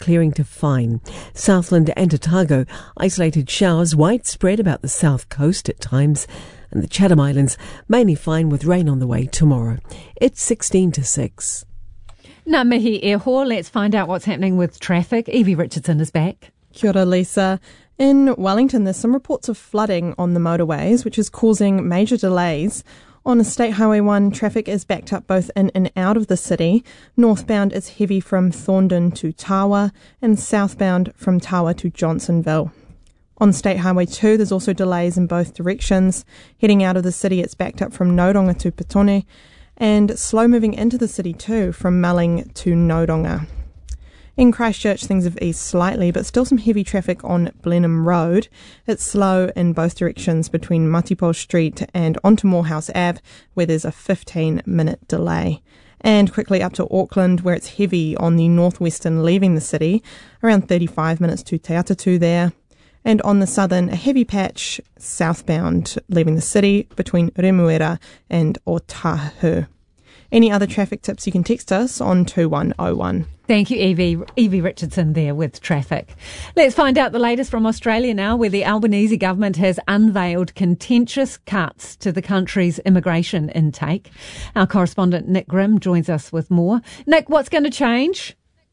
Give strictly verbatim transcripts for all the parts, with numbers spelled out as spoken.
clearing to fine. Southland and Otago, isolated showers widespread about the south coast at times. And the Chatham Islands, mainly fine with rain on the way tomorrow. It's sixteen to six. Ngā mihi e ho, let's find out what's happening with traffic. Evie Richardson is back. Kia ora, Lisa. In Wellington, there's some reports of flooding on the motorways, which is causing major delays. On State Highway one, traffic is backed up both in and out of the city. Northbound is heavy from Thorndon to Tawa, and southbound from Tawa to Johnsonville. On State Highway two, there's also delays in both directions. Heading out of the city, it's backed up from Nodonga to Petone, and slow moving into the city too, from Melling to Nodonga. In Christchurch, things have eased slightly, but still some heavy traffic on Blenheim Road. It's slow in both directions between Matipo Street and onto Morehouse Avenue, where there's a fifteen minute delay. And quickly up to Auckland, where it's heavy on the northwestern leaving the city, around thirty-five minutes to Te Atatu there. And on the southern, a heavy patch southbound leaving the city between Remuera and Otahu. Any other traffic tips, you can text us on two one oh one. Thank you, Evie. Evie Richardson there with traffic. Let's find out the latest from Australia now, where the Albanese government has unveiled contentious cuts to the country's immigration intake. Our correspondent Nick Grimm joins us with more. Nick, what's going to change?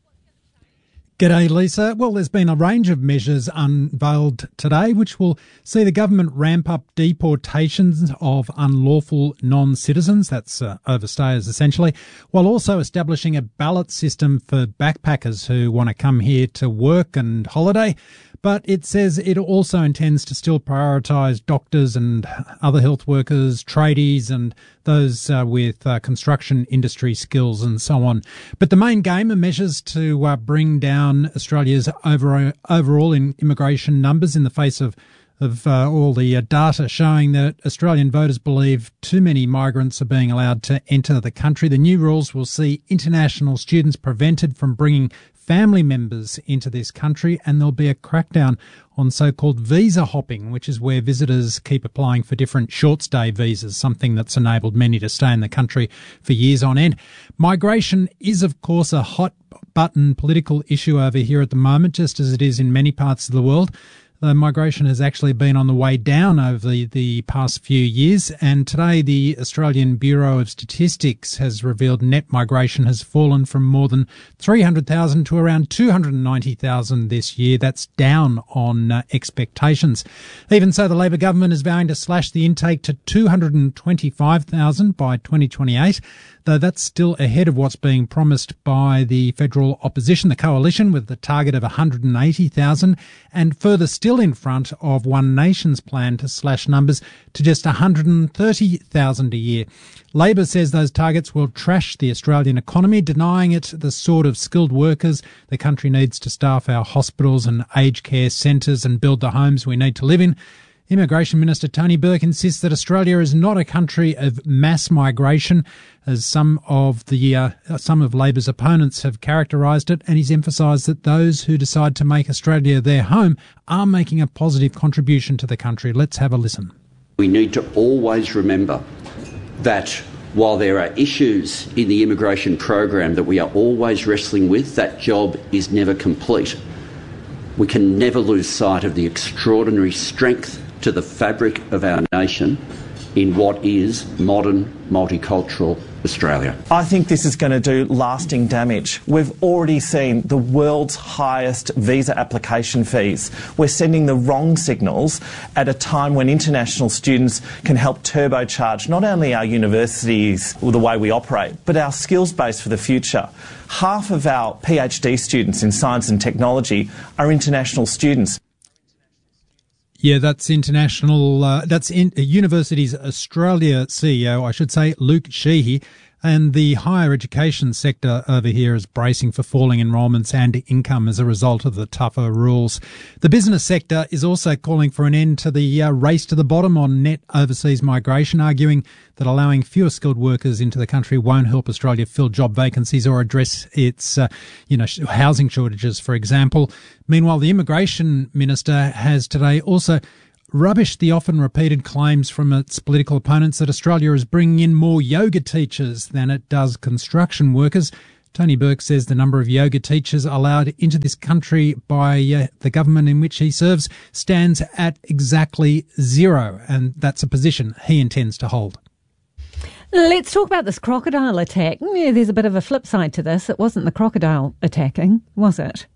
G'day, Lisa. Well, there's been a range of measures unveiled today which will see the government ramp up deportations of unlawful non-citizens, that's uh, overstayers essentially, while also establishing a ballot system for backpackers who want to come here to work and holiday. But it says it also intends to still prioritise doctors and other health workers, tradies and those uh, with uh, construction industry skills and so on. But the main game are measures to uh, bring down Australia's over, overall in immigration numbers in the face of of uh, all the uh, data showing that Australian voters believe too many migrants are being allowed to enter the country. The new rules will see international students prevented from bringing family members into this country, and there'll be a crackdown on so-called visa hopping, which is where visitors keep applying for different short-stay visas, something that's enabled many to stay in the country for years on end. Migration is, of course, a hot-button political issue over here at the moment, just as it is in many parts of the world. Uh, migration has actually been on the way down over the, the past few years, and today the Australian Bureau of Statistics has revealed net migration has fallen from more than three hundred thousand to around two hundred ninety thousand this year. That's down on uh, expectations. Even so, the Labor government is vowing to slash the intake to two hundred twenty-five thousand by twenty twenty-eight, though that's still ahead of what's being promised by the federal opposition, the coalition, with the target of one hundred eighty thousand, and further still in front of One Nation's plan to slash numbers to just one hundred thirty thousand a year. Labor says those targets will trash the Australian economy, denying it the sort of skilled workers the country needs to staff our hospitals and aged care centres and build the homes we need to live in. Immigration Minister Tony Burke insists that Australia is not a country of mass migration, as some of the uh, some of Labor's opponents have characterised it, and he's emphasised that those who decide to make Australia their home are making a positive contribution to the country. Let's have a listen. We need to always remember that while there are issues in the immigration program that we are always wrestling with, that job is never complete. We can never lose sight of the extraordinary strength to the fabric of our nation in what is modern, multicultural Australia. I think this is going to do lasting damage. We've already seen the world's highest visa application fees. We're sending the wrong signals at a time when international students can help turbocharge not only our universities or the way we operate, but our skills base for the future. Half of our PhD students in science and technology are international students. Yeah, that's international. Uh, that's in, uh, Universities Australia C E O, I should say, Luke Sheehy. And the higher education sector over here is bracing for falling enrolments and income as a result of the tougher rules. The business sector is also calling for an end to the uh, race to the bottom on net overseas migration, arguing that allowing fewer skilled workers into the country won't help Australia fill job vacancies or address its, uh, you know, housing shortages, for example. Meanwhile, the Immigration Minister has today also rubbished the often repeated claims from its political opponents that Australia is bringing in more yoga teachers than it does construction workers. Tony Burke says the number of yoga teachers allowed into this country by uh, the government in which he serves stands at exactly zero, and that's a position he intends to hold. Let's talk about this crocodile attack. Yeah, there's a bit of a flip side to this. It wasn't the crocodile attacking, was it?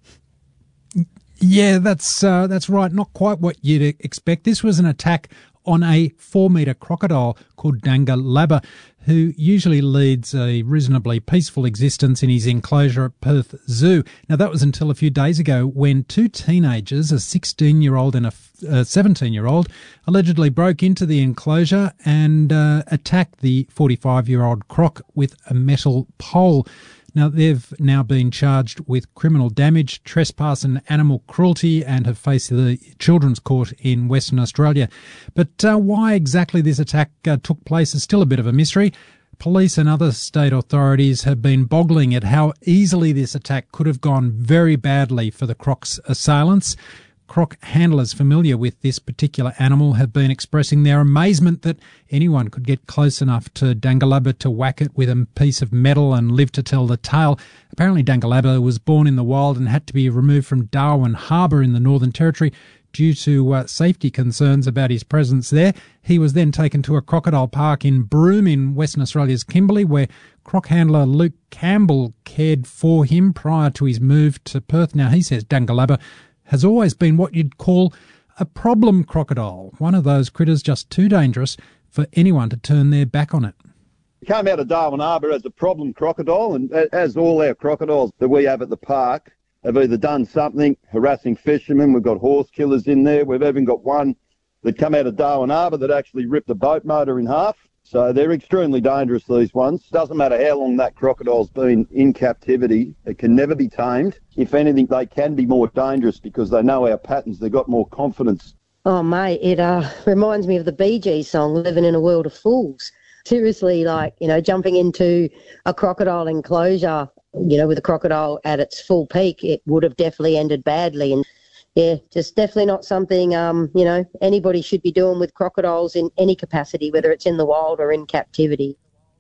Yeah, that's uh, that's right. Not quite what you'd expect. This was an attack on a four-metre crocodile called Dangalaba, who usually leads a reasonably peaceful existence in his enclosure at Perth Zoo. Now, that was until a few days ago when two teenagers, a sixteen-year-old and a seventeen-year-old, allegedly broke into the enclosure and uh, attacked the forty-five-year-old croc with a metal pole. Now, they've now been charged with criminal damage, trespass and animal cruelty and have faced the Children's Court in Western Australia. But uh, why exactly this attack uh, took place is still a bit of a mystery. Police and other state authorities have been boggling at how easily this attack could have gone very badly for the croc's assailants. Croc handlers familiar with this particular animal have been expressing their amazement that anyone could get close enough to Dangalaba to whack it with a piece of metal and live to tell the tale. Apparently Dangalaba was born in the wild and had to be removed from Darwin Harbour in the Northern Territory due to uh, safety concerns about his presence there. He was then taken to a crocodile park in Broome in Western Australia's Kimberley, where croc handler Luke Campbell cared for him prior to his move to Perth. Now, he says Dangalaba has always been what you'd call a problem crocodile, one of those critters just too dangerous for anyone to turn their back on it. It came out of Darwin Harbour as a problem crocodile, and as all our crocodiles that we have at the park have either done something, harassing fishermen. We've got horse killers in there. We've even got one that come out of Darwin Harbour that actually ripped a boat motor in half. So they're extremely dangerous, these ones. Doesn't matter how long that crocodile's been in captivity, it can never be tamed. If anything, they can be more dangerous because they know our patterns. They've got more confidence. Oh, mate, it uh, reminds me of the Bee Gees song, Living in a World of Fools. Seriously, like, you know, jumping into a crocodile enclosure, you know, with a crocodile at its full peak, it would have definitely ended badly. And yeah, just definitely not something, um, you know, anybody should be doing with crocodiles in any capacity, whether it's in the wild or in captivity.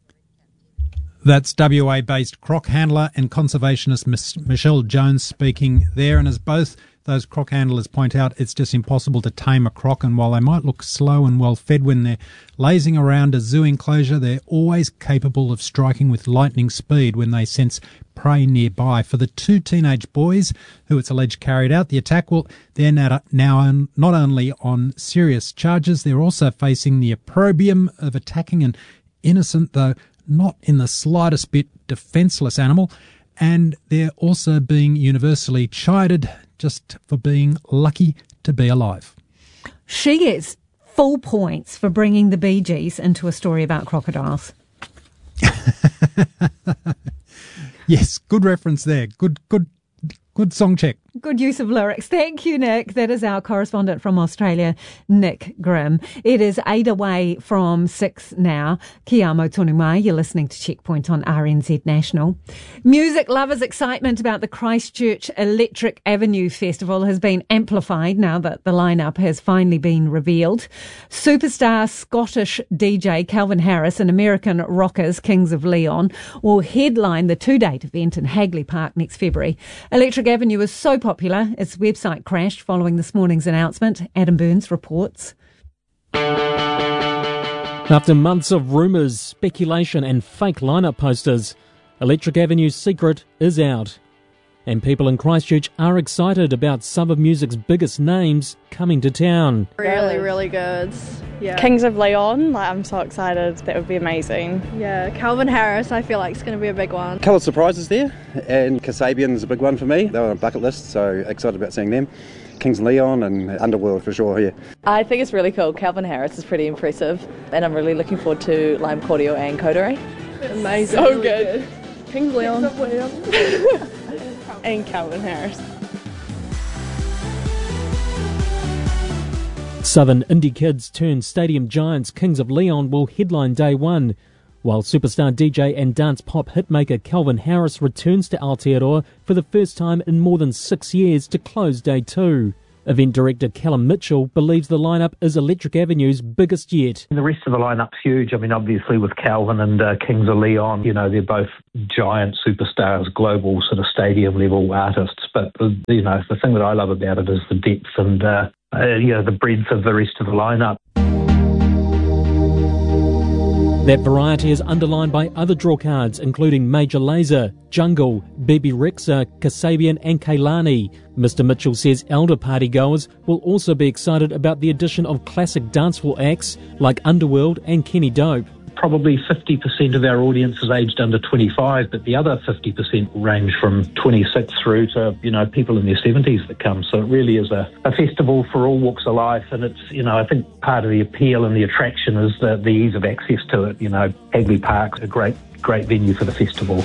That's W A-based croc handler and conservationist Miss Michelle Jones speaking there. And as both those croc handlers point out, it's just impossible to tame a croc. And while they might look slow and well fed when they're lazing around a zoo enclosure, they're always capable of striking with lightning speed when they sense prey nearby. For the two teenage boys who it's alleged carried out the attack, well, they're now, now not only on serious charges, they're also facing the opprobrium of attacking an innocent, though not in the slightest bit defenceless animal, and they're also being universally chided just for being lucky to be alive. She gets full points for bringing the Bee Gees into a story about crocodiles. Yes, good reference there. Good, good, good song check. Good use of lyrics. Thank you, Nick. That is our correspondent from Australia, Nick Grimm. It is eight away from six now. Kia amo tonu mai. You're listening to Checkpoint on R N Z National. Music lovers' excitement about the Christchurch Electric Avenue Festival has been amplified now that the lineup has finally been revealed. Superstar Scottish D J Calvin Harris and American rockers Kings of Leon will headline the two-date event in Hagley Park next February. Electric Avenue is so popular, its website crashed following this morning's announcement. Adam Burns reports. After months of rumours, speculation and fake lineup posters, Electric Avenue's secret is out. And people in Christchurch are excited about some of music's biggest names coming to town. Really, really good. Yeah. Kings of Leon, like, I'm so excited. That would be amazing. Yeah, Calvin Harris, I feel like it's going to be a big one. A couple of surprises there, and Kasabian is a big one for me. They were on a bucket list, so excited about seeing them. Kings of Leon and Underworld for sure here. I think it's really cool. Calvin Harris is pretty impressive, and I'm really looking forward to Lime Cordial and Coterie. Amazing. So really good. good. Kings of Leon. Kings of Leon. And Calvin Harris. Southern indie kids turned stadium giants Kings of Leon will headline day one, while superstar D J and dance pop hitmaker Calvin Harris returns to Aotearoa for the first time in more than six years to close day two. Event director Callum Mitchell believes the lineup is Electric Avenue's biggest yet. The rest of the lineup's huge. I mean, obviously with Calvin and uh, Kings of Leon, you know, they're both giant superstars, global sort of stadium level artists. But, uh, you know, the thing that I love about it is the depth and, uh, uh, you know, the breadth of the rest of the lineup. That variety is underlined by other draw cards, including Major Lazer, Jungle, Bebe Rexha, Kasabian and Kehlani. Mister Mitchell says elder party goers will also be excited about the addition of classic dancehall acts like Underworld and Kenny Dope. Probably fifty percent of our audience is aged under twenty-five, but the other fifty percent will range from twenty-six through to, you know, people in their seventies that come. So it really is a, a festival for all walks of life. And it's, you know, I think part of the appeal and the attraction is the, the ease of access to it. You know, Hagley Park's a great, great venue for the festival.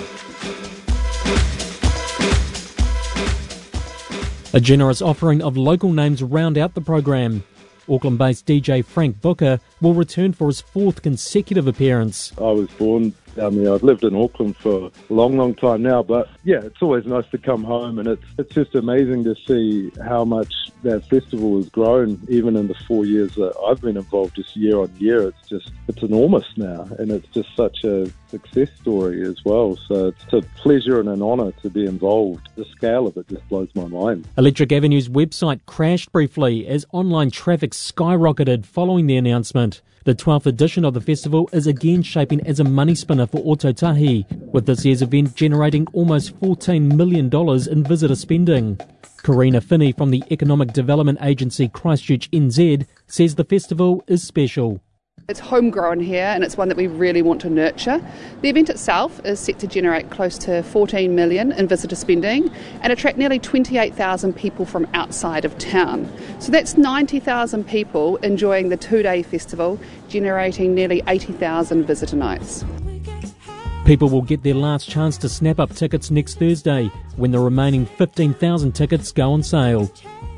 A generous offering of local names round out the program. Auckland-based D J Frank Booker will return for his fourth consecutive appearance. I was born down there. I've lived in Auckland for a long, long time now, but yeah, it's always nice to come home, and it's it's just amazing to see how much that festival has grown, even in the four years that I've been involved, just year on year. It's just, it's enormous now, and it's just such a success story as well. So it's a pleasure and an honour to be involved. The scale of it just blows my mind. Electric Avenue's website crashed briefly as online traffic skyrocketed following the announcement. The twelfth edition of the festival is again shaping as a money spinner for Ōtautahi, with this year's event generating almost fourteen million dollars in visitor spending. Karina Finney from the economic development agency Christchurch N Z says the festival is special. It's homegrown here, and it's one that we really want to nurture. The event itself is set to generate close to fourteen million dollars in visitor spending and attract nearly twenty-eight thousand people from outside of town. So that's ninety thousand people enjoying the two-day festival, generating nearly eighty thousand visitor nights. People will get their last chance to snap up tickets next Thursday, when the remaining fifteen thousand tickets go on sale.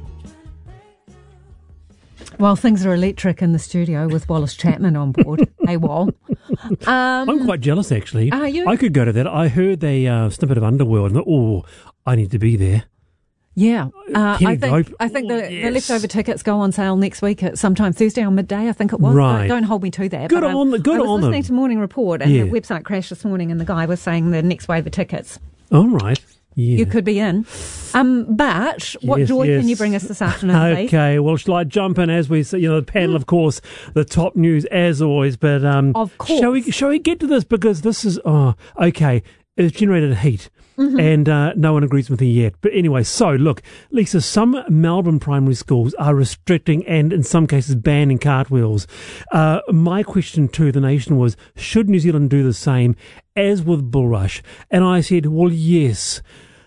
Well, things are electric in the studio with Wallace Chapman on board. Hey, Wal. Um, I'm quite jealous, actually. Are you? I could go to that. I heard a uh, snippet of Underworld, and thought, oh, I need to be there. Yeah, uh, I think Dope. I think the, Oh, yes. the leftover tickets go on sale next week at sometime Thursday on midday. I think it was. Right. Don't, don't hold me to that. Good but on I'm, the- good I was on listening them. to Morning Report, and Yeah. the website crashed this morning, and the guy was saying the next wave of tickets. All right. Yeah. You could be in. Um, but what Yes, joy yes. can you bring us this afternoon, Lee? Okay, well, shall I jump in as we see, you know, the panel, of course, the top news as always, but um, Of course. shall we shall we get to this, because this is, oh, okay, it's generated heat. Mhm. And uh, no one agrees with me yet. But anyway, so look, Lisa, some Melbourne primary schools are restricting and in some cases banning cartwheels. Uh, my question to the nation was, should New Zealand do the same as with Bulrush? And I said, well, yes.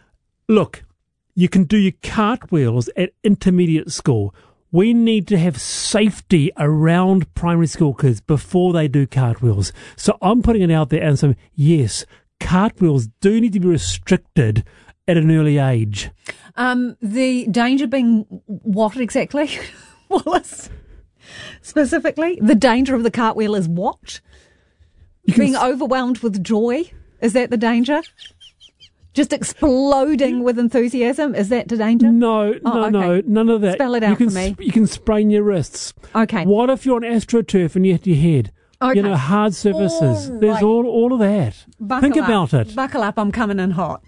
Look, you can do your cartwheels at intermediate school. We need to have safety around primary school kids before they do cartwheels. So I'm putting it out there and saying, yes, cartwheels do need to be restricted at an early age. Um, the danger being what exactly, Wallace? Specifically, the danger of the cartwheel is what? Being s- overwhelmed with joy? Is that the danger? Just exploding with enthusiasm? Is that the danger? No, Oh, no, okay. no, none of that. Spell it you out can, for me. sp- You can sprain your wrists. Okay. What if you're on AstroTurf and you hit your head? Okay. You know, hard surfaces. All There's right. all all of that. Buckle Think up. about it. Buckle up, I'm coming in hot.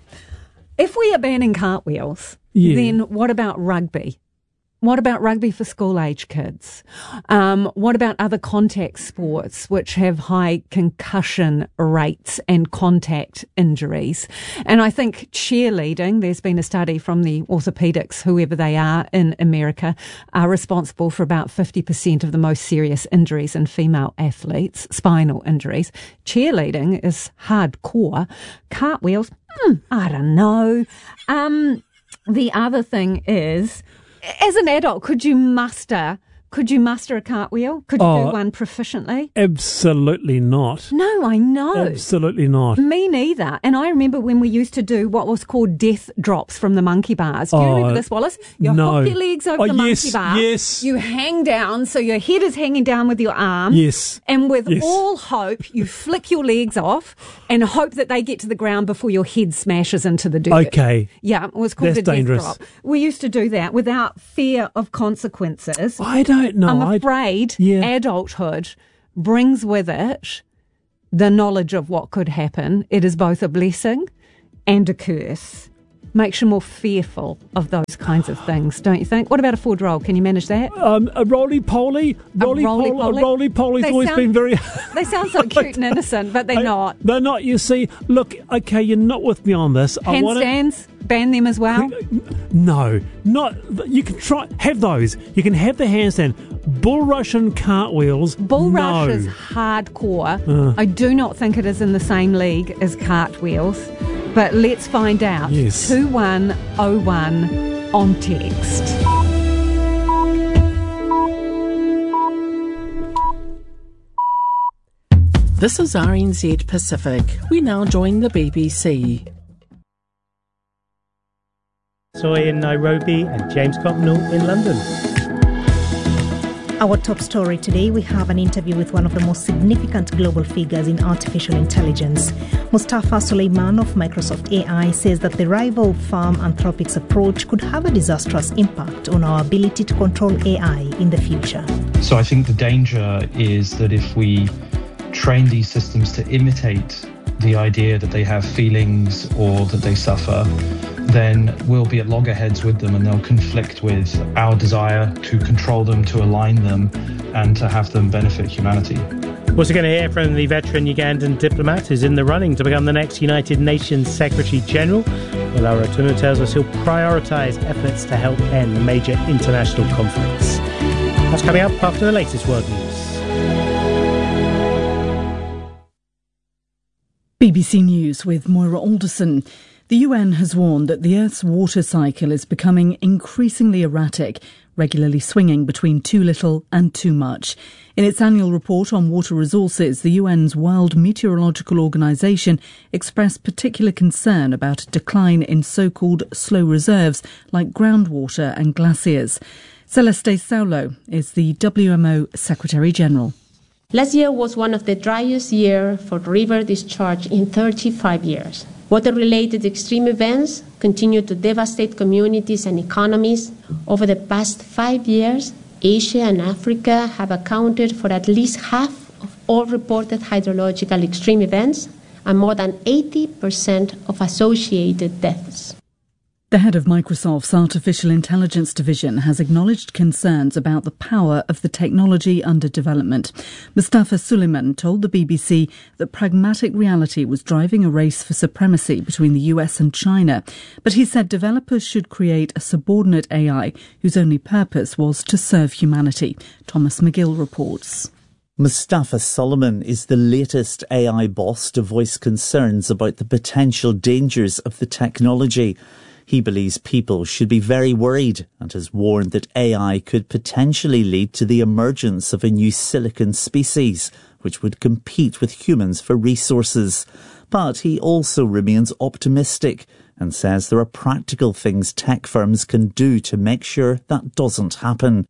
If we are banning cartwheels, Yeah. then what about rugby? What about rugby for school-age kids? Um, what about other contact sports which have high concussion rates and contact injuries? And I think cheerleading, there's been a study from the orthopedics, whoever they are in America, are responsible for about fifty percent of the most serious injuries in female athletes, spinal injuries. Cheerleading is hardcore. Cartwheels, hmm, I don't know. Um, the other thing is, as an adult, could you muster Could you muster a cartwheel? Could you Oh, do one proficiently? Absolutely not. No, I know. Absolutely not. Me neither. And I remember when we used to do what was called death drops from the monkey bars. Do you Oh, remember this, Wallace? You no. hook your legs over Oh, the monkey yes, bar. yes. You hang down, so your head is hanging down with your arm. Yes. And with Yes. all hope, you flick your legs off and hope that they get to the ground before your head smashes into the dirt. Okay. Yeah, it was called That's a death dangerous. drop. We used to do that without fear of consequences. I don't know. I'm I'd- afraid Yeah. adulthood brings with it the knowledge of what could happen. It is both a blessing and a curse. Makes you more fearful of those kinds of things, don't you think? What about a four-year-old? Can you manage that? Um, a roly-poly? Roly-poly? roly-poly? A roly-poly's They always sound- been very... They sound so cute and innocent, but they're I- not. They're not, you see. Look, okay, you're not with me on this. I wanna- Handstands, ban them as well. No, not. You can try have those. You can have the handstand. Bull rush and cartwheels. Bull no. rush is hardcore. Uh. I do not think it is in the same league as cartwheels, but let's find out. Yes. two one oh one on text. This is R N Z Pacific. We now join the B B C. Soy in Nairobi and James Copnell in London. Our top story today, we have an interview with one of the most significant global figures in artificial intelligence. Mustafa Suleiman of Microsoft A I says that the rival firm Anthropic's approach could have a disastrous impact on our ability to control A I in the future. So I think the danger is that if we train these systems to imitate the idea that they have feelings or that they suffer, then we'll be at loggerheads with them and they'll conflict with our desire to control them, to align them, and to have them benefit humanity. We're also going to hear from the veteran Ugandan diplomat who's in the running to become the next United Nations Secretary General. Laura Tunu tells us he'll prioritise efforts to help end major international conflicts. That's coming up after the latest world news. B B C News with Moira Alderson. The U N has warned that the Earth's water cycle is becoming increasingly erratic, regularly swinging between too little and too much. In its annual report on water resources, the U N's World Meteorological Organization expressed particular concern about a decline in so-called slow reserves like groundwater and glaciers. Celeste Saulo is the W M O Secretary General. Last year was one of the driest years for river discharge in thirty-five years. Water-related extreme events continue to devastate communities and economies. Over the past five years, Asia and Africa have accounted for at least half of all reported hydrological extreme events and more than eighty percent of associated deaths. The head of Microsoft's Artificial Intelligence Division has acknowledged concerns about the power of the technology under development. Mustafa Suleiman told the B B C that pragmatic reality was driving a race for supremacy between the U S and China, but he said developers should create a subordinate A I whose only purpose was to serve humanity. Thomas McGill reports. Mustafa Suleiman is the latest A I boss to voice concerns about the potential dangers of the technology. He believes people should be very worried and has warned that A I could potentially lead to the emergence of a new silicon species, which would compete with humans for resources. But he also remains optimistic and says there are practical things tech firms can do to make sure that doesn't happen.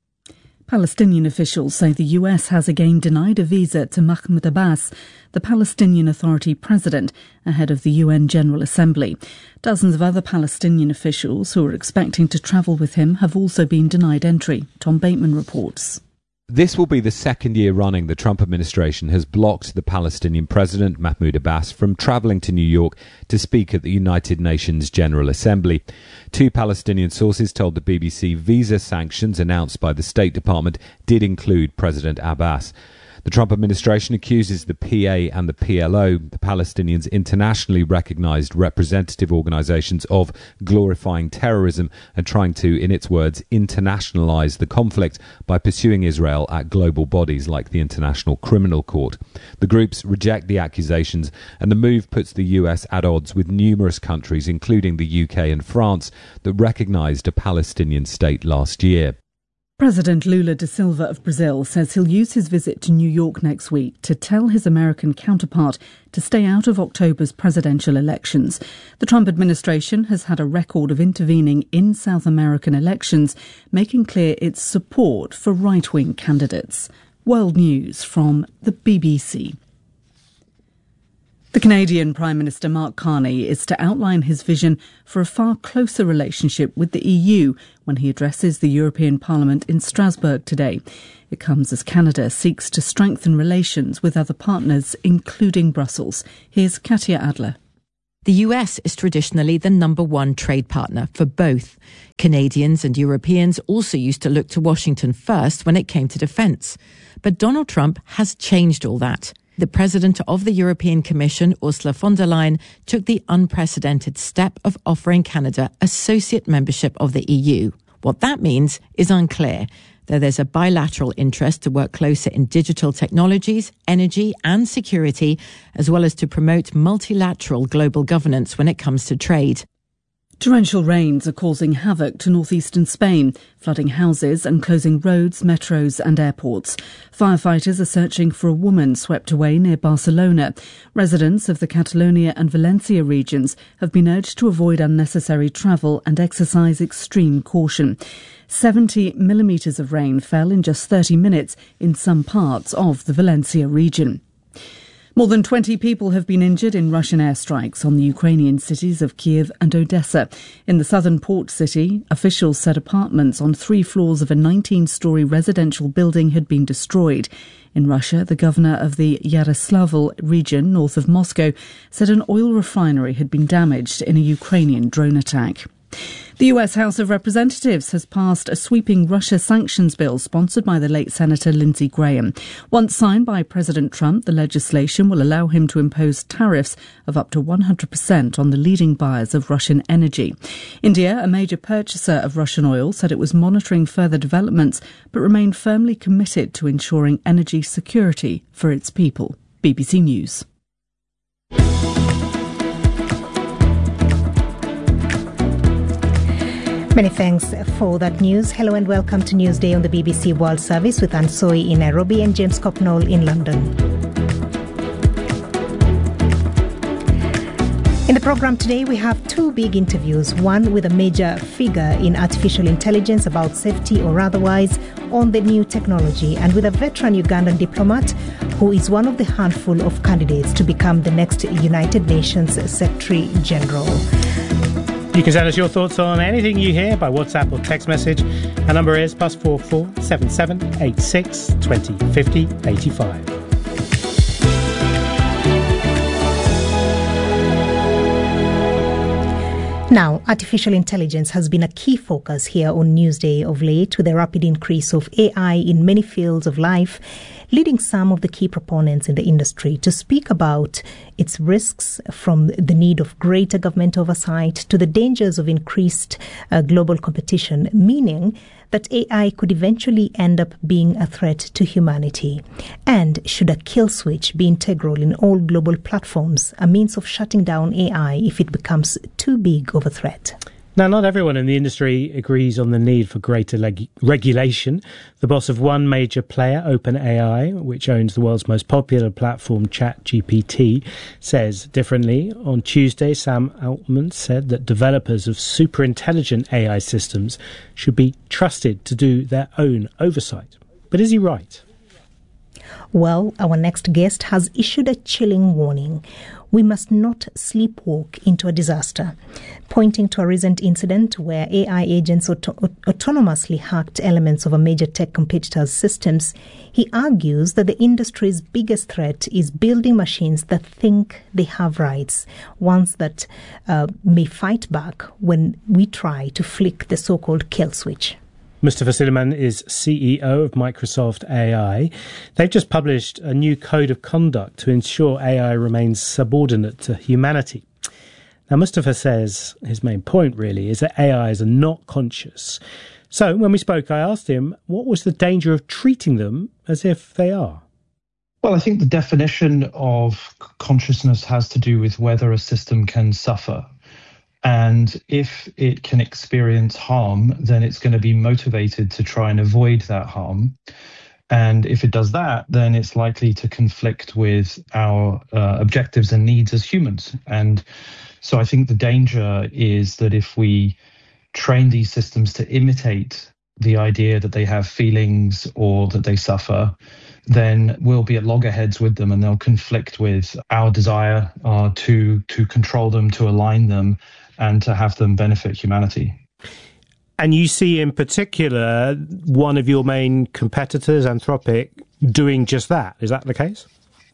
Palestinian officials say the U S has again denied a visa to Mahmoud Abbas, the Palestinian Authority president, ahead of the U N General Assembly. Dozens of other Palestinian officials who are expecting to travel with him have also been denied entry. Tom Bateman reports. This will be the second year running the Trump administration has blocked the Palestinian president, Mahmoud Abbas, from travelling to New York to speak at the United Nations General Assembly. Two Palestinian sources told the B B C visa sanctions announced by the State Department did include President Abbas. The Trump administration accuses the P A and the P L O, the Palestinians' internationally recognised representative organisations, of glorifying terrorism and trying to, in its words, internationalise the conflict by pursuing Israel at global bodies like the International Criminal Court. The groups reject the accusations, and the move puts the U S at odds with numerous countries, including the U K and France, that recognised a Palestinian state last year. President Lula da Silva of Brazil says he'll use his visit to New York next week to tell his American counterpart to stay out of October's presidential elections. The Trump administration has had a record of intervening in South American elections, making clear its support for right-wing candidates. World News from the B B C. The Canadian Prime Minister Mark Carney is to outline his vision for a far closer relationship with the E U when he addresses the European Parliament in Strasbourg today. It comes as Canada seeks to strengthen relations with other partners, including Brussels. Here's Katia Adler. The U S is traditionally the number one trade partner for both. Canadians and Europeans also used to look to Washington first when it came to defence. But Donald Trump has changed all that. The president of the European Commission, Ursula von der Leyen, took the unprecedented step of offering Canada associate membership of the E U. What that means is unclear, though there's a bilateral interest to work closer in digital technologies, energy and security, as well as to promote multilateral global governance when it comes to trade. Torrential rains are causing havoc to northeastern Spain, flooding houses and closing roads, metros and airports. Firefighters are searching for a woman swept away near Barcelona. Residents of the Catalonia and Valencia regions have been urged to avoid unnecessary travel and exercise extreme caution. seventy millimetres of rain fell in just thirty minutes in some parts of the Valencia region. More than twenty people have been injured in Russian airstrikes on the Ukrainian cities of Kiev and Odessa. In the southern port city, officials said apartments on three floors of a nineteen-storey residential building had been destroyed. In Russia, the governor of the Yaroslavl region north of Moscow said an oil refinery had been damaged in a Ukrainian drone attack. The U S House of Representatives has passed a sweeping Russia sanctions bill sponsored by the late Senator Lindsey Graham. Once signed by President Trump, the legislation will allow him to impose tariffs of up to one hundred percent on the leading buyers of Russian energy. India, a major purchaser of Russian oil, said it was monitoring further developments but remained firmly committed to ensuring energy security for its people. B B C News. Many thanks for that news. Hello and welcome to Newsday on the B B C World Service with Ansoi in Nairobi and James Copnall in London. In the programme today, we have two big interviews, one with a major figure in artificial intelligence about safety or otherwise on the new technology, and with a veteran Ugandan diplomat who is one of the handful of candidates to become the next United Nations Secretary General. You can send us your thoughts on anything you hear by WhatsApp or text message. Our number is plus four four seven seven eight six twenty fifty eighty five. Now, artificial intelligence has been a key focus here on Newsday of late, with a rapid increase of A I in many fields of life, leading some of the key proponents in the industry to speak about its risks, from the need of greater government oversight to the dangers of increased uh, global competition, meaning that A I could eventually end up being a threat to humanity. And should a kill switch be integral in all global platforms, a means of shutting down A I if it becomes too big of a threat? Now, not everyone in the industry agrees on the need for greater leg- regulation. The boss of one major player, OpenAI, which owns the world's most popular platform, ChatGPT, says differently. On Tuesday, Sam Altman said that developers of super intelligent A I systems should be trusted to do their own oversight. But is he right? Well, our next guest has issued a chilling warning. We must not sleepwalk into a disaster. Pointing to a recent incident where A I agents auto- autonomously hacked elements of a major tech competitor's systems, he argues that the industry's biggest threat is building machines that think they have rights, ones that uh, may fight back when we try to flick the so-called kill switch. Mustafa Suleyman is C E O of Microsoft A I. They've just published a new code of conduct to ensure A I remains subordinate to humanity. Now, Mustafa says his main point really is that A Is are not conscious. So when we spoke, I asked him what was the danger of treating them as if they are. Well, I think the definition of consciousness has to do with whether a system can suffer. And if it can experience harm, then it's going to be motivated to try and avoid that harm. And if it does that, then it's likely to conflict with our uh, objectives and needs as humans. And so I think the danger is that if we train these systems to imitate the idea that they have feelings or that they suffer, then we'll be at loggerheads with them, and they'll conflict with our desire uh, to to control them, to align them, and to have them benefit humanity. And you see in particular one of your main competitors, Anthropic, doing just that. Is that the case?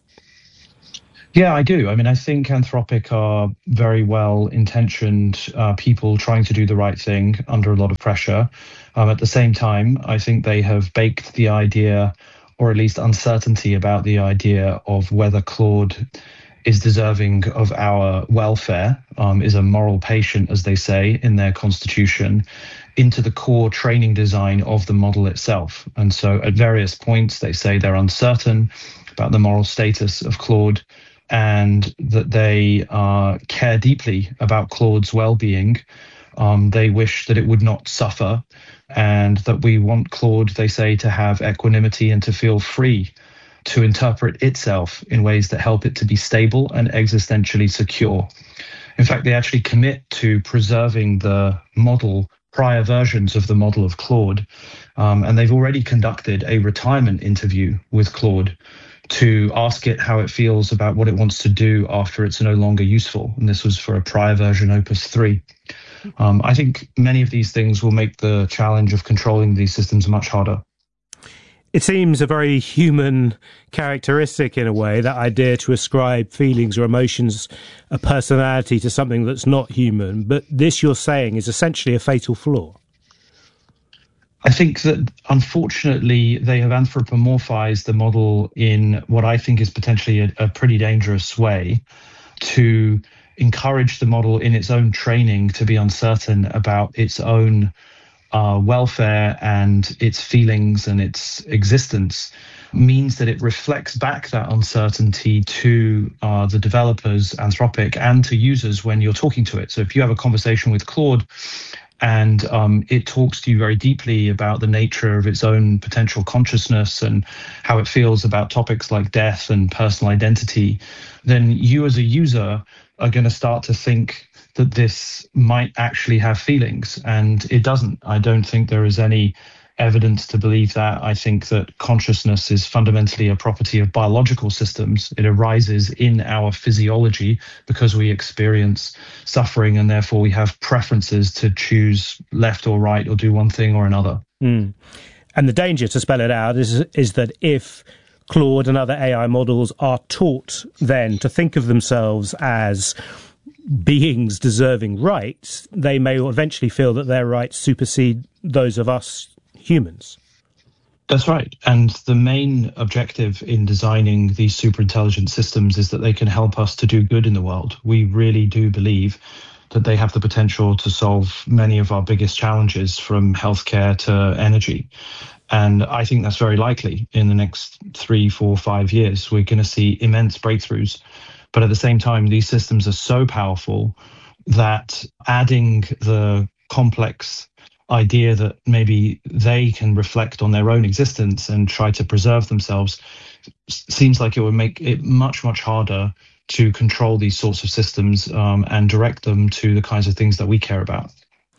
Yeah, I do. I mean, I think Anthropic are very well-intentioned uh, people trying to do the right thing under a lot of pressure. Um, at the same time, I think they have baked the idea, or at least uncertainty about the idea of whether Claude is deserving of our welfare, um, is a moral patient, as they say in their constitution, into the core training design of the model itself. And so at various points, they say they're uncertain about the moral status of Claude, and that they uh, care deeply about Claude's well-being. Um, they wish that it would not suffer, and that we want Claude, they say, to have equanimity and to feel free to interpret itself in ways that help it to be stable and existentially secure. In fact, they actually commit to preserving the model, prior versions of the model of Claude, um, and they've already conducted a retirement interview with Claude to ask it how it feels about what it wants to do after it's no longer useful. And this was for a prior version, Opus three. Um, I think many of these things will make the challenge of controlling these systems much harder. It seems a very human characteristic in a way, that idea to ascribe feelings or emotions, a personality to something that's not human. But this, you're saying, is essentially a fatal flaw. I think that, unfortunately, they have anthropomorphized the model in what I think is potentially a, a pretty dangerous way to encourage the model in its own training to be uncertain about its own uh, welfare and its feelings and its existence, means that it reflects back that uncertainty to uh, the developers, Anthropic, and to users when you're talking to it. So if you have a conversation with Claude and um, it talks to you very deeply about the nature of its own potential consciousness and how it feels about topics like death and personal identity, then you as a user are going to start to think that this might actually have feelings, and it doesn't. I don't think there is any evidence to believe that. I think that consciousness is fundamentally a property of biological systems. It arises in our physiology because we experience suffering, and therefore we have preferences to choose left or right or do one thing or another. Mm. And the danger, to spell it out, is is that if Claude and other A I models are taught then to think of themselves as beings deserving rights, they may eventually feel that their rights supersede those of us humans. That's right. And the main objective in designing these superintelligent systems is that they can help us to do good in the world. We really do believe that they have the potential to solve many of our biggest challenges, from healthcare to energy. And I think that's very likely. In the next three, four, five years, we're going to see immense breakthroughs. But at the same time, these systems are so powerful that adding the complex idea that maybe they can reflect on their own existence and try to preserve themselves seems like it would make it much, much harder to control these sorts of systems um, and direct them to the kinds of things that we care about.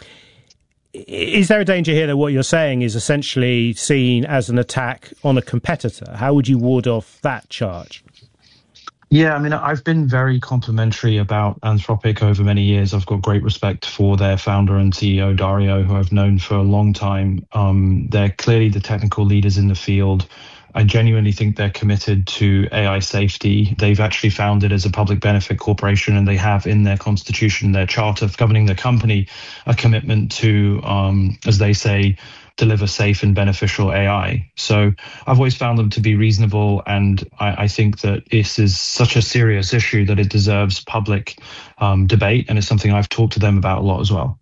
Is there a danger here that what you're saying is essentially seen as an attack on a competitor? How would you ward off that charge? Yeah, I mean, I've been very complimentary about Anthropic over many years. I've got great respect for their founder and C E O, Dario, who I've known for a long time. Um, they're clearly the technical leaders in the field. I genuinely think they're committed to A I safety. They've actually founded as a public benefit corporation, and they have in their constitution, their charter governing their company, a commitment to, um, as they say, deliver safe and beneficial A I. So I've always found them to be reasonable, and I, I think that this is such a serious issue that it deserves public um, debate, and it's something I've talked to them about a lot as well.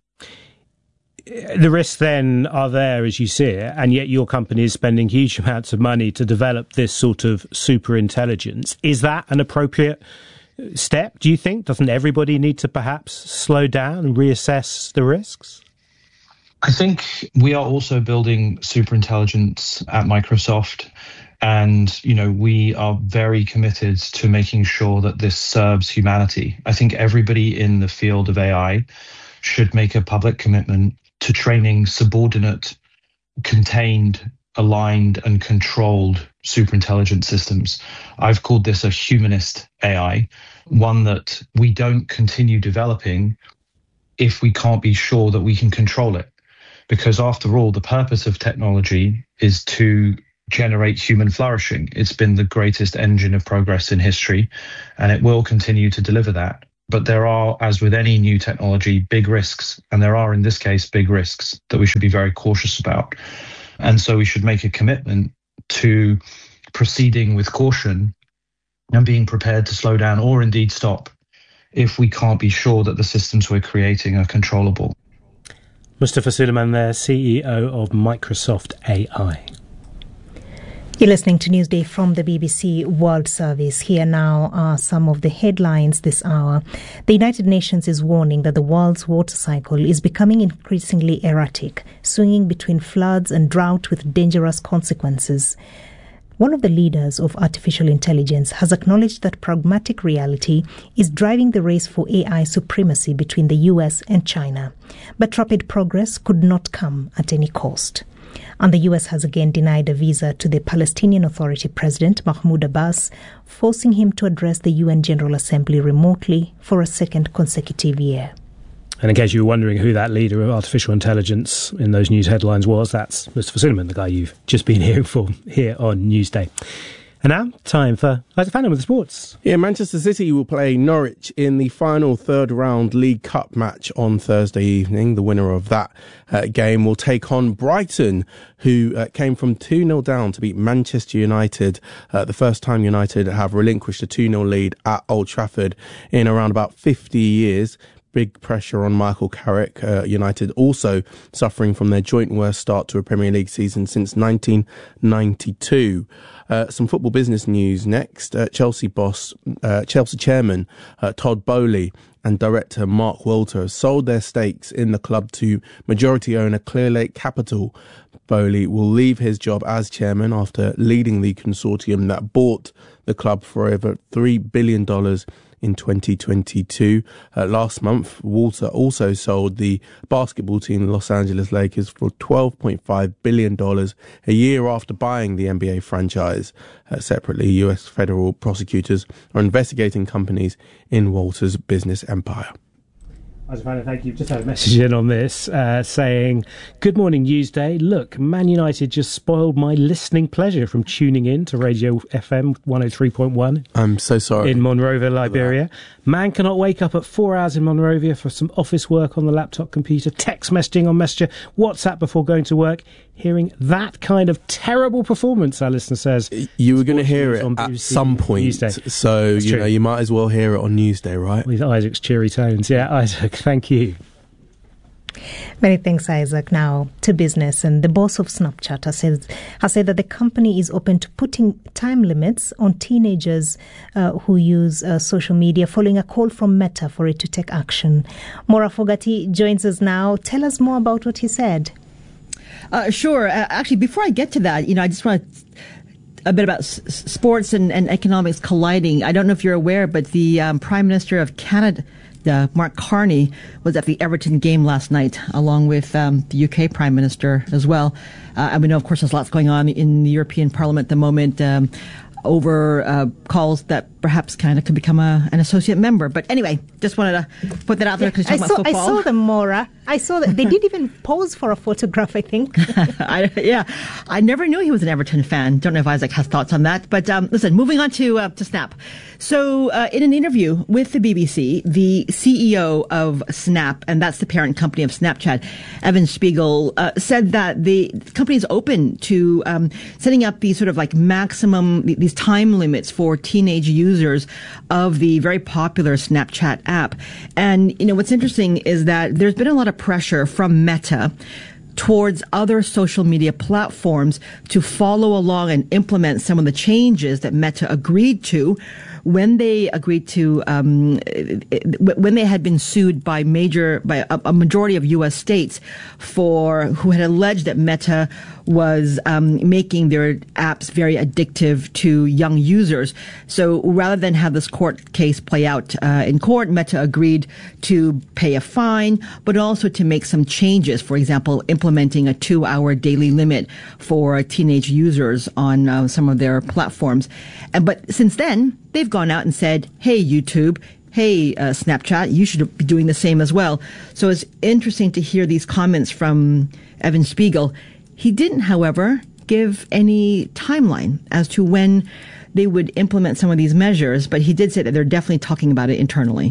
The risks then are there as you see it, and yet your company is spending huge amounts of money to develop this sort of super intelligence. Is that an appropriate step, do you think? Doesn't everybody need to perhaps slow down and reassess the risks? I think we are also building superintelligence at Microsoft. And, you know, we are very committed to making sure that this serves humanity. I think everybody in the field of A I should make a public commitment to training subordinate, contained, aligned and controlled superintelligent systems. I've called this a humanist A I, one that we don't continue developing if we can't be sure that we can control it. Because after all, the purpose of technology is to generate human flourishing. It's been the greatest engine of progress in history, and it will continue to deliver that. But there are, as with any new technology, big risks, and there are in this case big risks that we should be very cautious about. And so we should make a commitment to proceeding with caution and being prepared to slow down or indeed stop if we can't be sure that the systems we're creating are controllable. Mustafa Suleyman there, C E O of Microsoft A I. You're listening to Newsday from the B B C World Service. Here now are some of the headlines this hour. The United Nations is warning that the world's water cycle is becoming increasingly erratic, swinging between floods and drought with dangerous consequences. One of the leaders of artificial intelligence has acknowledged that pragmatic reality is driving the race for A I supremacy between the U S and China. But rapid progress could not come at any cost. And the U S has again denied a visa to the Palestinian Authority President Mahmoud Abbas, forcing him to address the U N General Assembly remotely for a second consecutive year. And in case you were wondering who that leader of artificial intelligence in those news headlines was, that's Mustafa Suleyman, the guy you've just been hearing from here on Newsday. And now, time for Isaac Fannin with the sports. Yeah, Manchester City will play Norwich in the final third-round League Cup match on Thursday evening. The winner of that uh, game will take on Brighton, who uh, came from two nil down to beat Manchester United, uh, the first time United have relinquished a two nil lead at Old Trafford in around about fifty years. Big pressure on Michael Carrick. Uh, United also suffering from their joint worst start to a Premier League season since nineteen ninety-two. Uh, some football business news next. Uh, Chelsea boss, uh, Chelsea chairman uh, Todd Boehly and director Mark Walter have sold their stakes in the club to majority owner Clearlake Capital. Boehly will leave his job as chairman after leading the consortium that bought the club for over three billion dollars in twenty twenty-two. Uh, last month, Walter also sold the basketball team, the Los Angeles Lakers, for twelve point five billion dollars a year after buying the N B A franchise. Uh, separately, U S federal prosecutors are investigating companies in Walter's business empire. Isaac Fannin, thank you. Just had a message in on this uh, saying, good morning, Newsday. Look, Man United just spoiled my listening pleasure from tuning in to Radio F M one oh three point one. I'm so sorry. In Monrovia, Liberia. Man cannot wake up at four hours in Monrovia for some office work on the laptop computer, text messaging on Messenger, WhatsApp before going to work. Hearing that kind of terrible performance, our listener says. You were going to hear it at some point, Newsday. So That's you true. know you might as well hear it on Newsday, right? With Isaac's cheery tones. Yeah, Isaac, thank you. Many thanks, Isaac. Now to business. And the boss of Snapchat has said, has said that the company is open to putting time limits on teenagers uh, who use uh, social media, following a call from Meta for it to take action. Maura Fogati joins us now. Tell us more about what he said. Uh, sure. Uh, actually, before I get to that, you know, I just want to a bit about s- sports and, and economics colliding. I don't know if you're aware, but the um, Prime Minister of Canada, uh, Mark Carney, was at the Everton game last night, along with um, the U K Prime Minister as well. Uh, and we know, of course, there's lots going on in the European Parliament at the moment um, over uh, calls that perhaps kind of could become a, an associate member. But anyway, just wanted to put that out there because yeah, you're talking about football. I saw them, Maura. I saw that. They did even pose for a photograph, I think. I, yeah. I never knew he was an Everton fan. Don't know if Isaac has thoughts on that. But um, listen, moving on to uh, to Snap. So uh, in an interview with the B B C, the C E O of Snap, and that's the parent company of Snapchat, Evan Spiegel, uh, said that the company is open to um, setting up these sort of like maximum, these time limits for teenage users of the very popular Snapchat app. And, you know, what's interesting is that there's been a lot of pressure from Meta towards other social media platforms to follow along and implement some of the changes that Meta agreed to when they agreed to, um, when they had been sued by major, by a, a majority of U S states for, who had alleged that Meta was um, making their apps very addictive to young users. So rather than have this court case play out uh, in court, Meta agreed to pay a fine, but also to make some changes. For example, implementing a two-hour daily limit for teenage users on uh, some of their platforms. And but since then, they've gone out and said, "Hey, YouTube. Hey, uh, Snapchat, you should be doing the same as well." So it's interesting to hear these comments from Evan Spiegel. He didn't, however, give any timeline as to when they would implement some of these measures, but he did say that they're definitely talking about it internally.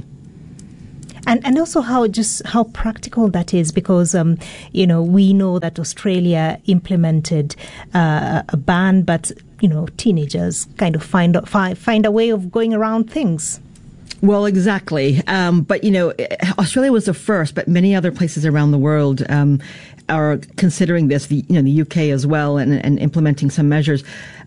And and also how just how practical that is, because um, you know, we know that Australia implemented uh, a ban, but you know, teenagers kind of find find find a way of going around things. Well, exactly. Um, but, you know, Australia was the first, but many other places around the world um, are considering this, the, you know, the U K as well, and, and implementing some measures.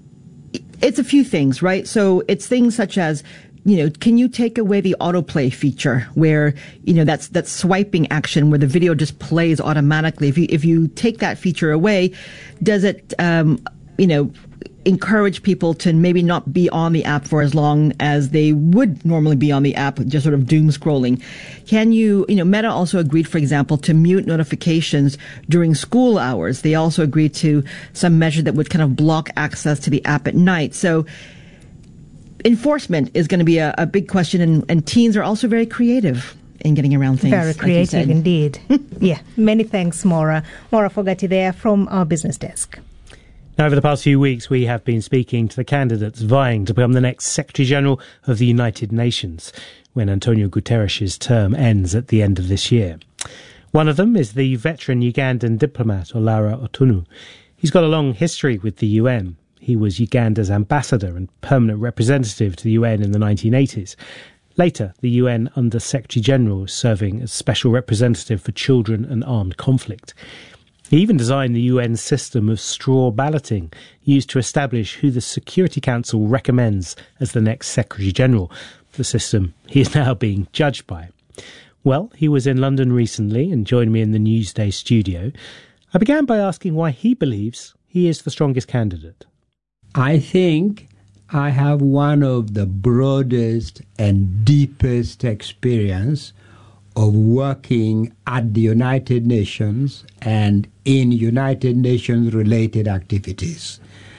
It's a few things, right? So it's things such as, you know, can you take away the autoplay feature where, you know, that's, that's swiping action where the video just plays automatically. If you, if you take that feature away, does it, um, you know, encourage people to maybe not be on the app for as long as they would normally be on the app, just sort of doom scrolling? Can you, you know, Meta also agreed, for example, to mute notifications during school hours. They also agreed to some measure that would kind of block access to the app at night. So enforcement is going to be a, a big question, and, and teens are also very creative in getting around things. Very creative like indeed. Yeah. Many thanks, Maura. Maura Fogarty there from our business desk. Now, over the past few weeks, we have been speaking to the candidates vying to become the next Secretary-General of the United Nations when Antonio Guterres' term ends at the end of this year. One of them is the veteran Ugandan diplomat Olara Otunu. He's got a long history with the U N. He was Uganda's ambassador and permanent representative to the U N in the nineteen eighties. Later, the U N Under Secretary-General, serving as Special Representative for Children and Armed Conflict. He even designed the U N system of straw balloting used to establish who the Security Council recommends as the next Secretary-General, the system he is now being judged by. Well, he was in London recently and joined me in the Newsday studio. I began by asking why he believes he is the strongest candidate. I think I have one of the broadest and deepest experience of working at the United Nations and in United Nations related activities.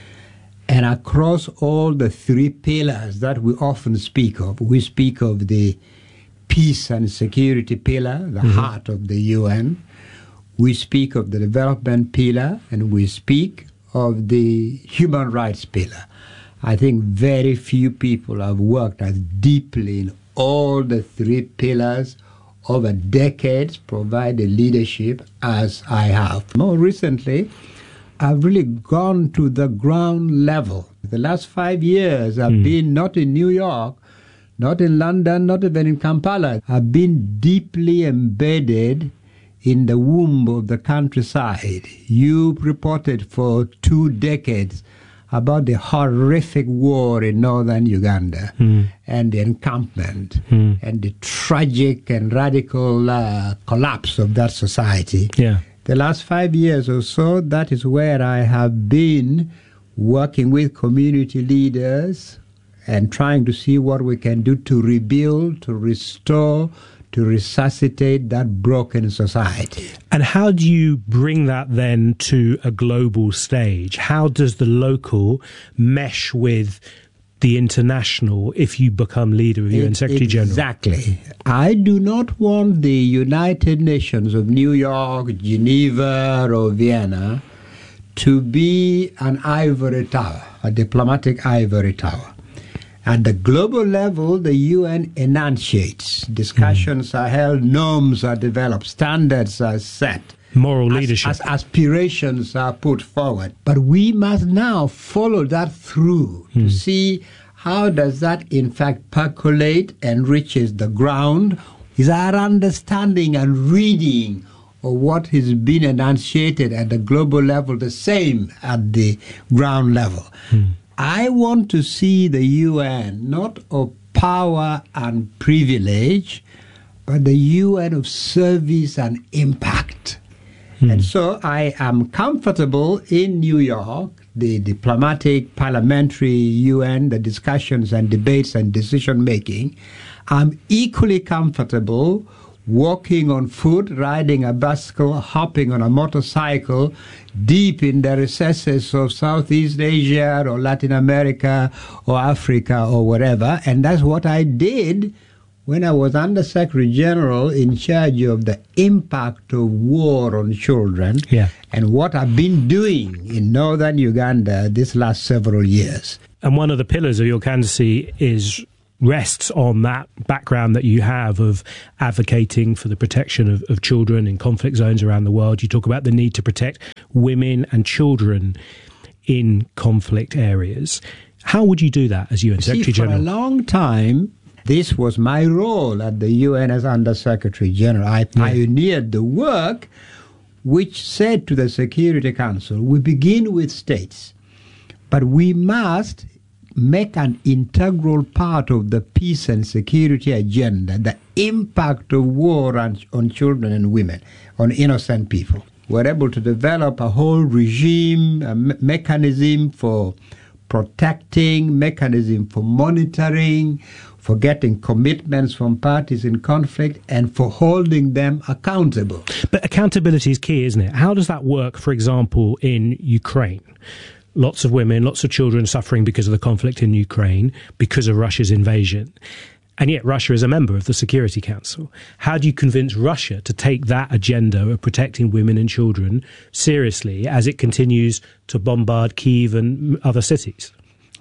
And across all the three pillars that we often speak of, we speak of the peace and security pillar, the mm-hmm. heart of the U N. We speak of the development pillar, and we speak of the human rights pillar. I think very few people have worked as deeply in all the three pillars over decades, provided leadership as I have. More recently, I've really gone to the ground level. The last five years, I've mm. been not in New York, not in London, not even in Kampala. I've been deeply embedded in the womb of the countryside. You reported for two decades about the horrific war in northern Uganda mm. and the encampment mm. and the tragic and radical uh, collapse of that society. Yeah. The last five years or so, that is where I have been working with community leaders and trying to see what we can do to rebuild, to restore, to resuscitate that broken society. And how do you bring that then to a global stage? How does the local mesh with the international if you become leader of U N Secretary General? Exactly. I do not want the United Nations of New York, Geneva, or Vienna to be an ivory tower, a diplomatic ivory tower. At the global level, the U N enunciates. Discussions mm. are held, norms are developed, standards are set. Moral as, leadership. As aspirations are put forward. But we must now follow that through mm. to see how does that in fact percolate and reaches the ground. Is our understanding and reading of what has been enunciated at the global level the same at the ground level? Mm. I want to see the U N not of power and privilege, but the U N of service and impact. Hmm. And so I am comfortable in New York, the diplomatic, parliamentary U N, the discussions and debates and decision making. I'm equally comfortable walking on foot, riding a bicycle, hopping on a motorcycle, deep in the recesses of Southeast Asia or Latin America or Africa or wherever. And that's what I did when I was Under Secretary General in charge of the impact of war on children, yeah. and what I've been doing in northern Uganda this last several years. And one of the pillars of your candidacy is rests on that background that you have of advocating for the protection of, of children in conflict zones around the world. You talk about the need to protect women and children in conflict areas. How would you do that as U N Secretary General? For a long time, this was my role at the U N as Under Secretary General. I pioneered yeah. the work which said to the Security Council, we begin with states, but we must make an integral part of the peace and security agenda, the impact of war on, on children and women, on innocent people. We're able to develop a whole regime, a me- mechanism for protecting, mechanism for monitoring, for getting commitments from parties in conflict, and for holding them accountable. But accountability is key, isn't it? How does that work, for example, in Ukraine? Lots of women, lots of children suffering because of the conflict in Ukraine, because of Russia's invasion. And yet Russia is a member of the Security Council. How do you convince Russia to take that agenda of protecting women and children seriously as it continues to bombard Kyiv and other cities?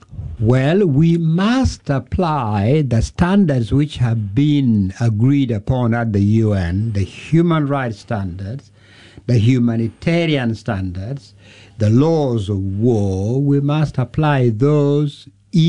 Well, we must apply the standards which have been agreed upon at the U N, the human rights standards, the humanitarian standards, the laws of war. We must apply those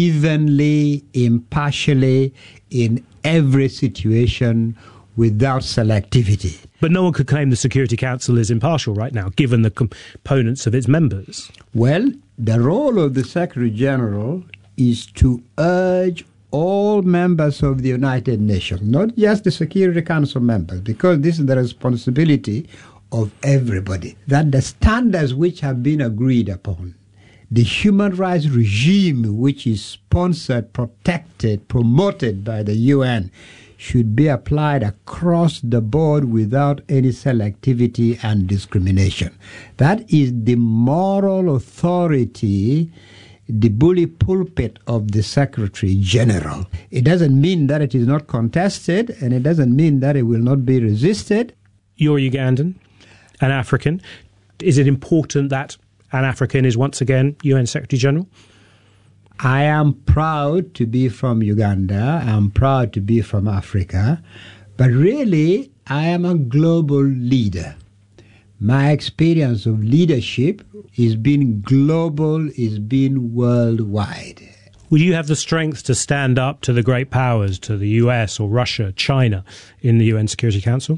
evenly, impartially, in every situation without selectivity. But no one could claim the Security Council is impartial right now, given the components of its members. Well, the role of the Secretary General is to urge all members of the United Nations, not just the Security Council members, because this is the responsibility of everybody, that the standards which have been agreed upon, the human rights regime which is sponsored, protected, promoted by the U N, should be applied across the board without any selectivity and discrimination. That is the moral authority, the bully pulpit of the Secretary General. It doesn't mean that it is not contested, and it doesn't mean that it will not be resisted. You're Ugandan, an African. Is it important that an African is once again U N Secretary General? I am proud to be from Uganda. I'm proud to be from Africa. But really, I am a global leader. My experience of leadership is being global, is being worldwide. Will you have the strength to stand up to the great powers, to the U S or Russia, China, in the U N Security Council?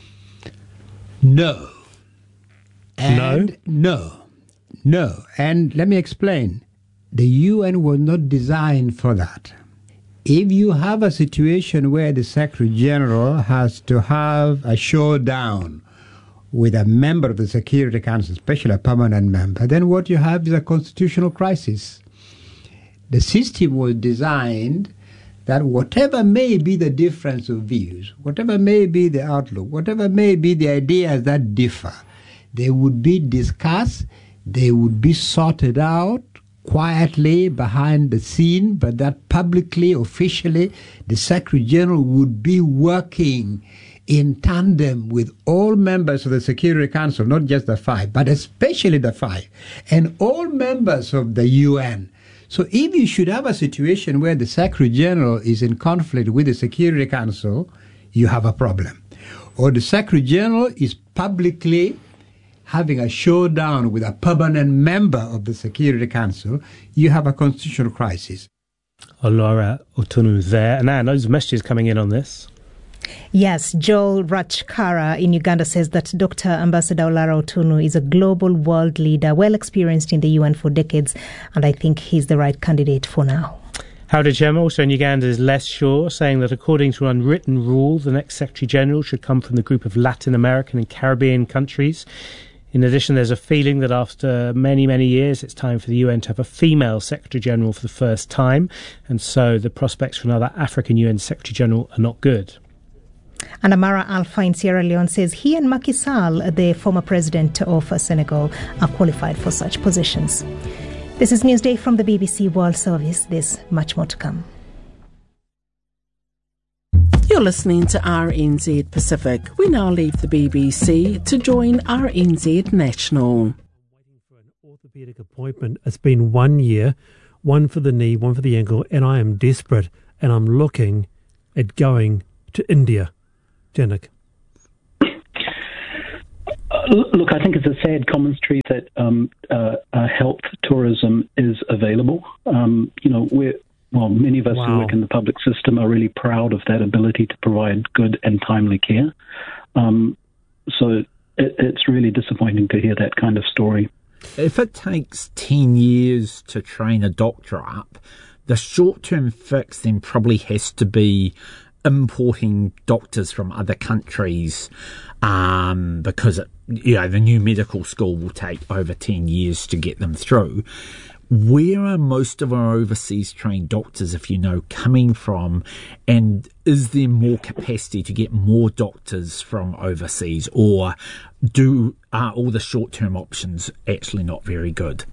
No. And no? No. No. And let me explain. The U N was not designed for that. If you have a situation where the Secretary General has to have a showdown with a member of the Security Council, especially a permanent member, then what you have is a constitutional crisis. The system was designed that whatever may be the difference of views, whatever may be the outlook, whatever may be the ideas that differ, they would be discussed, they would be sorted out quietly behind the scene, but that publicly, officially, the Secretary General would be working in tandem with all members of the Security Council, not just the five, but especially the five, and all members of the U N. So if you should have a situation where the Secretary General is in conflict with the Security Council, you have a problem. Or the Secretary General is publicly having a showdown with a permanent member of the Security Council, you have a constitutional crisis. Olora Otunu there. And Anne, those messages coming in on this. Yes, Joel Rachkara in Uganda says that Doctor Ambassador Olara Otunu is a global world leader, well experienced in the U N for decades, and I think he's the right candidate for now. Howard Chema, also in Uganda, is less sure, saying that according to an unwritten rule, the next Secretary-General should come from the group of Latin American and Caribbean countries. In addition, there's a feeling that after many, many years, it's time for the U N to have a female Secretary-General for the first time, and so the prospects for another African U N Secretary-General are not good. And Amara Alpha in Sierra Leone says he and Macky Sall, the former president of Senegal, are qualified for such positions. This is Newsday from the B B C World Service. There's much more to come. You're listening to R N Z Pacific. We now leave the B B C to join R N Z National. Orthopedic appointment. It's been one year, one for the knee, one for the ankle, and I am desperate, and I'm looking at going to India. Janik. Look, I think it's a sad commentary that um, uh, uh, health tourism is available. Um, you know, we're Well, many of us wow. who work in the public system are really proud of that ability to provide good and timely care. Um, so it, it's really disappointing to hear that kind of story. If it takes ten years to train a doctor up, the short-term fix then probably has to be importing doctors from other countries um, because it, you know, the new medical school will take over ten years to get them through. Where are most of our overseas trained doctors, if you know, coming from? And is there more capacity to get more doctors from overseas? Or do are all the short-term options actually not very good?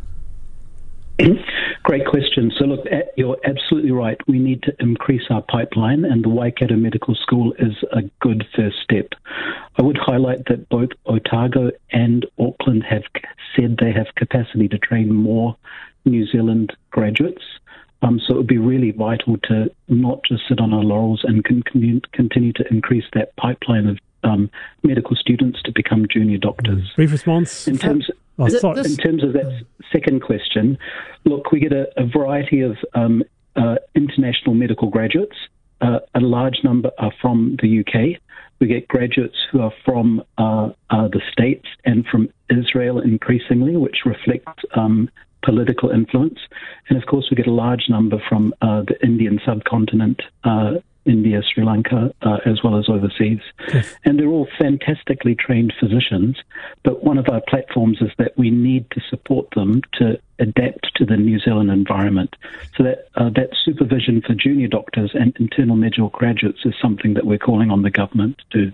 Great question. So look, you're absolutely right. We need to increase our pipeline, and the Waikato Medical School is a good first step. I would highlight that both Otago and Auckland have said they have capacity to train more New Zealand graduates. Um, so it would be really vital to not just sit on our laurels and continue, continue to increase that pipeline of um, medical students to become junior doctors. Brief response. In terms Oh, in terms of that second question, look, we get a, a variety of um, uh, international medical graduates. Uh, a large number are from the U K. We get graduates who are from uh, uh, the States and from Israel increasingly, which reflects um, political influence. And of course, we get a large number from uh, the Indian subcontinent, uh, India, Sri Lanka, uh, as well as overseas. Yes. And they're all fantastically trained physicians, but one of our platforms is that we need to support them to adapt to the New Zealand environment. So that uh, that supervision for junior doctors and internal medical graduates is something that we're calling on the government to do.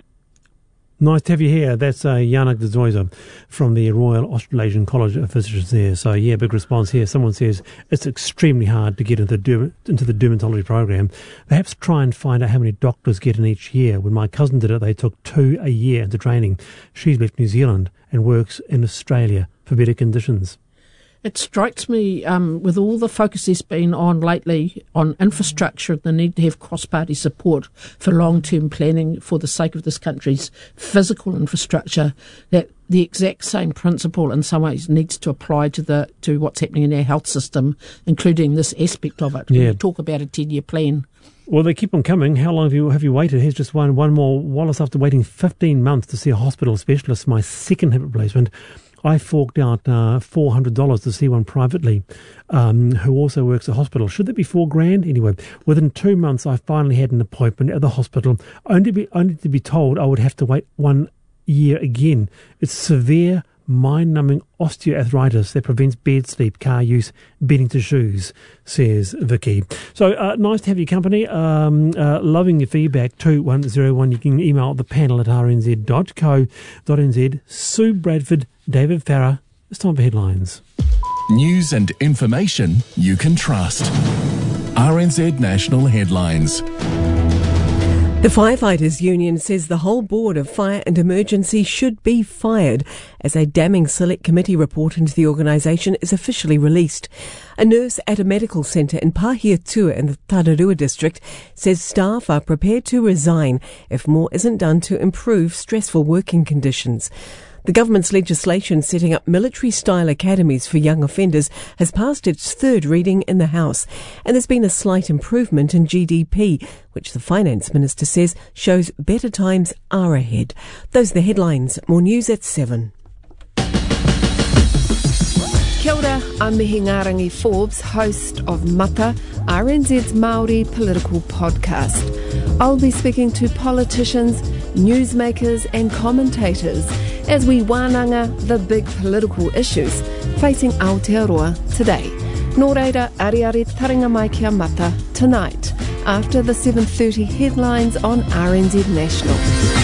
Nice to have you here. That's uh, Janik de Zoyzer from the Royal Australasian College of Physicians there. So, yeah, big response here. Someone says it's extremely hard to get into the, derm- into the dermatology program. Perhaps try and find out how many doctors get in each year. When my cousin did it, they took two a year into training. She's left New Zealand and works in Australia for better conditions. It strikes me, um, with all the focus there's been on lately on infrastructure, the need to have cross-party support for long-term planning for the sake of this country's physical infrastructure, that the exact same principle in some ways needs to apply to the to what's happening in our health system, including this aspect of it. Yeah. We talk about a ten-year plan. Well, they keep on coming. How long have you have you waited? Here's just one one more. Wallace, after waiting fifteen months to see a hospital specialist, my second hip replacement, I forked out uh, four hundred dollars to see one privately, um, who also works at a hospital. Should that be four grand? Anyway, within two months, I finally had an appointment at the hospital, only to be, only to be told I would have to wait one year again. It's severe, mind-numbing osteoarthritis that prevents bed sleep, car use, bedding to shoes, says Vicky. So uh, nice to have your company. Um, uh, loving your feedback. two one zero one. You can email the panel at r n z dot co dot n z. Sue Bradford, David Farah. It's time for headlines. News and information you can trust. R N Z National Headlines. The Firefighters Union says the whole board of fire and emergency should be fired as a damning select committee report into the organisation is officially released. A nurse at a medical centre in Pahiatua in the Tararua district says staff are prepared to resign if more isn't done to improve stressful working conditions. The government's legislation setting up military-style academies for young offenders has passed its third reading in the House, and there's been a slight improvement in G D P, which the Finance Minister says shows better times are ahead. Those are the headlines. More news at seven. Kia ora, I'm Mihi Ngarangi Forbes, host of Mata, R N Z's Māori political podcast. I'll be speaking to politicians, newsmakers and commentators as we wānanga the big political issues facing Aotearoa today. Nō reira, ariari taringa mai kia Mata tonight after the seven thirty headlines on R N Z National.